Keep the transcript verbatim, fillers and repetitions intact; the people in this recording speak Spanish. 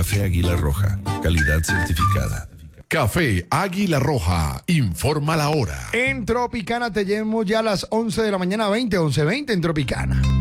Café Águila Roja, calidad certificada. Café Águila Roja, informa la hora. En Tropicana te llevamos ya a las once de la mañana, veinte, once veinte en Tropicana.